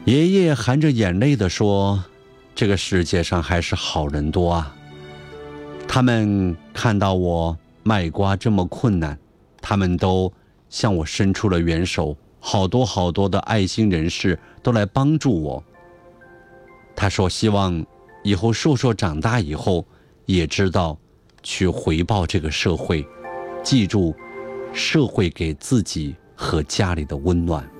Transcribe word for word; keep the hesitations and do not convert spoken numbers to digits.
爷爷含着眼泪地说，这个世界上还是好人多啊，他们看到我卖瓜这么困难，他们都向我伸出了援手，好多好多的爱心人士都来帮助我。他说希望以后硕硕长大以后也知道去回报这个社会，记住社会给自己和家里的温暖。